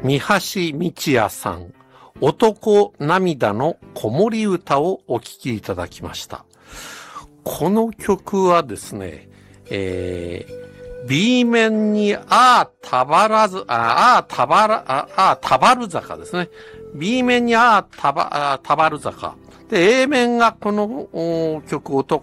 三橋道也さん、男涙の子守歌をお聴きいただきました。この曲はですね、B 面にたばる坂ですね。B 面にたばる坂。で、A 面がこの曲